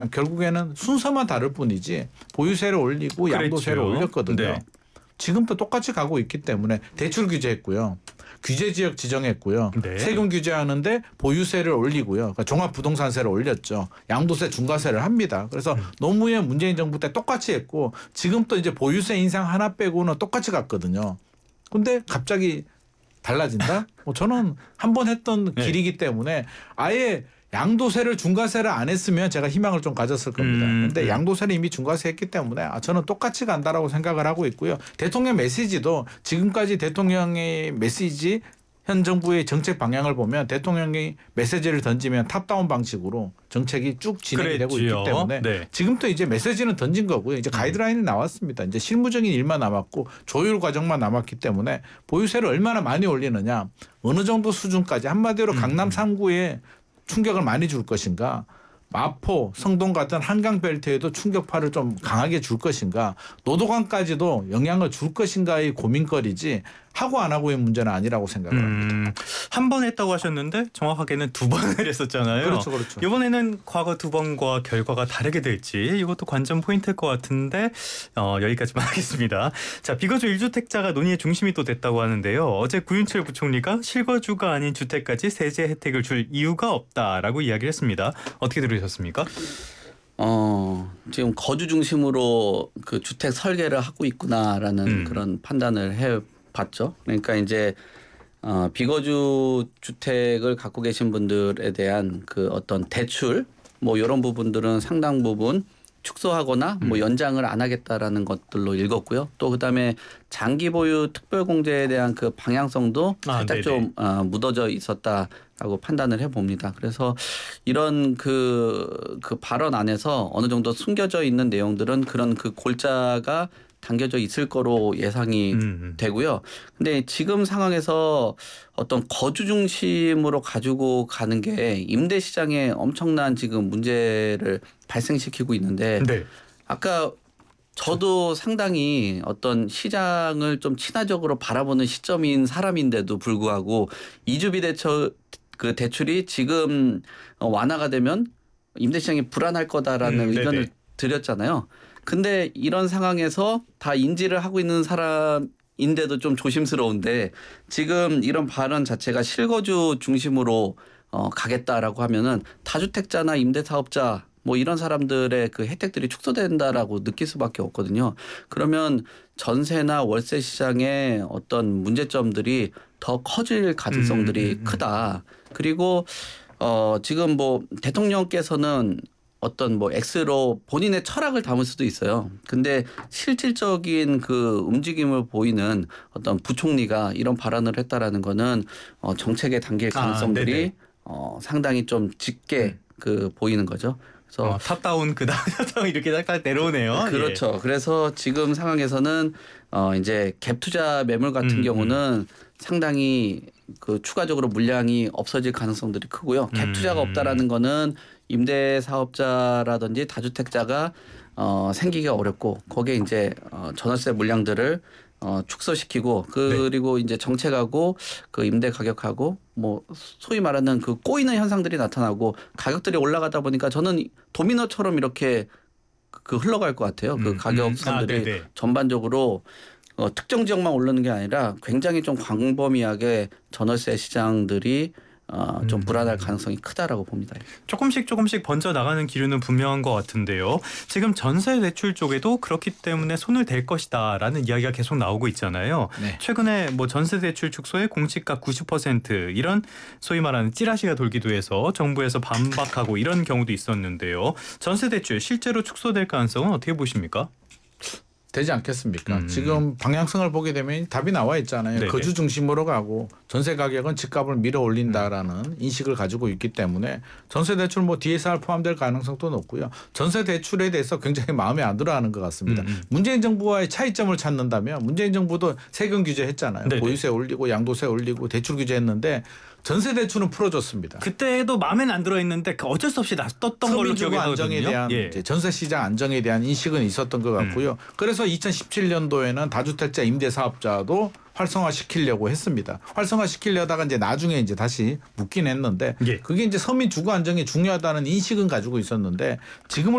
결국에는 순서만 다를 뿐이지 보유세를 올리고 양도세를 그랬죠. 올렸거든요. 네. 지금도 똑같이 가고 있기 때문에 대출 규제했고요. 규제 지역 지정했고요. 네. 세금 규제하는데 보유세를 올리고요. 그러니까 종합부동산세를 올렸죠. 양도세 중과세를 합니다. 그래서 노무현 문재인 정부 때 똑같이 했고 지금 또 이제 보유세 인상 하나 빼고는 똑같이 갔거든요. 근데 갑자기 달라진다? 저는 한 번 했던 네. 길이기 때문에 아예 양도세를 중과세를 안 했으면 제가 희망을 좀 가졌을 겁니다. 그런데 양도세를 이미 중과세 했기 때문에 저는 똑같이 간다라고 생각을 하고 있고요. 대통령 메시지도 지금까지 대통령의 메시지 현 정부의 정책 방향을 보면 대통령이 메시지를 던지면 탑다운 방식으로 정책이 쭉 진행이 되고 있기 그랬지요. 때문에 네. 지금도 이제 메시지는 던진 거고요. 이제 가이드라인이 나왔습니다. 이제 실무적인 일만 남았고 조율 과정만 남았기 때문에 보유세를 얼마나 많이 올리느냐 어느 정도 수준까지 한마디로 강남 3구에 충격을 많이 줄 것인가 마포, 성동 같은 한강벨트에도 충격파를 좀 강하게 줄 것인가 노도강까지도 영향을 줄 것인가의 고민거리지 하고 안 하고의 문제는 아니라고 생각을 합니다. 한 번 했다고 하셨는데 정확하게는 두 번을 했었잖아요. 그렇죠. 이번에는 과거 두 번과 결과가 다르게 될지 이것도 관전 포인트일 것 같은데 여기까지만 하겠습니다. 자, 비거주 1주택자가 논의의 중심이 또 됐다고 하는데요. 어제 구윤철 부총리가 실거주가 아닌 주택까지 세제 혜택을 줄 이유가 없다라고 이야기를 했습니다. 어떻게 들으셨습니까? 지금 거주 중심으로 그 주택 설계를 하고 있구나라는 그런 판단을 해봤죠. 그러니까 이제 비거주 주택을 갖고 계신 분들에 대한 그 어떤 대출 뭐 이런 부분들은 상당 부분 축소하거나 뭐 연장을 안 하겠다라는 것들로 읽었고요. 또 그다음에 장기 보유 특별 공제에 대한 그 방향성도 살짝 좀 묻어져 있었다라고 판단을 해봅니다. 그래서 이런 그 발언 안에서 어느 정도 숨겨져 있는 내용들은 그런 그 골자가 담겨져 있을 거로 예상이 되고요. 근데 지금 상황에서 어떤 거주 중심으로 가지고 가는 게 임대 시장에 엄청난 지금 문제를 발생시키고 있는데 네. 아까 저도 상당히 어떤 시장을 좀 친화적으로 바라보는 시점인 사람인데도 불구하고 이주비 대출이 지금 완화가 되면 임대 시장이 불안할 거다라는 의견을 드렸잖아요. 근데 이런 상황에서 다 인지를 하고 있는 사람인데도 좀 조심스러운데 지금 이런 발언 자체가 실거주 중심으로 가겠다라고 하면은 다주택자나 임대사업자 뭐 이런 사람들의 그 혜택들이 축소된다라고 느낄 수밖에 없거든요. 그러면 전세나 월세 시장의 어떤 문제점들이 더 커질 가능성들이 크다. 그리고 지금 뭐 대통령께서는 어떤 뭐 X로 본인의 철학을 담을 수도 있어요. 근데 실질적인 그 움직임을 보이는 어떤 부총리가 이런 발언을 했다라는 거는 정책에 담길 가능성들이 상당히 좀 짙게 그 보이는 거죠. 그래서 탑다운 그다음 이렇게 약간 내려오네요. 그렇죠. 그래서 지금 상황에서는 이제 갭 투자 매물 같은 경우는 상당히 그 추가적으로 물량이 없어질 가능성들이 크고요. 갭 투자가 없다라는 거는 임대 사업자라든지 다주택자가 생기기가 어렵고 거기에 이제 전월세 물량들을 축소시키고 그리고 이제 정책하고 그 임대 가격하고 뭐 소위 말하는 그 꼬이는 현상들이 나타나고 가격들이 올라가다 보니까 저는 도미노처럼 이렇게 그 흘러갈 것 같아요. 그 가격선들이 전반적으로 특정 지역만 오르는 게 아니라 굉장히 좀 광범위하게 전월세 시장들이 좀 불안할 가능성이 크다라고 봅니다. 조금씩 번져 나가는 기류는 분명한 것 같은데요. 지금 전세 대출 쪽에도 그렇기 때문에 손을 댈 것이다라는 이야기가 계속 나오고 있잖아요. 네. 최근에 뭐 전세 대출 축소에 공시가 90% 이런 소위 말하는 찌라시가 돌기도 해서 정부에서 반박하고 이런 경우도 있었는데요. 전세 대출 실제로 축소될 가능성은 어떻게 보십니까? 되지 않겠습니까? 지금 방향성을 보게 되면 답이 나와 있잖아요. 네네. 거주 중심으로 가고 전세 가격은 집값을 밀어 올린다라는 인식을 가지고 있기 때문에 전세 대출 뭐 DSR 포함될 가능성도 높고요. 전세 대출에 대해서 굉장히 마음에 안 들어하는 것 같습니다. 문재인 정부와의 차이점을 찾는다면 문재인 정부도 세금 규제했잖아요. 네네. 보유세 올리고 양도세 올리고 대출 규제했는데 전세 대출은 풀어줬습니다. 그때도 마음에는 안 들어있는데 어쩔 수 없이 놨었던 걸로 서민주거 기억이 안정에 나거든요. 대한 예. 이제 전세 시장 안정에 대한 인식은 있었던 것 같고요. 그래서 2017년도에는 다주택자 임대사업자도 활성화시키려고 했습니다. 활성화시키려다가 이제 나중에 이제 다시 묻긴 했는데 예. 그게 이제 서민 주거 안정이 중요하다는 인식은 가지고 있었는데 지금을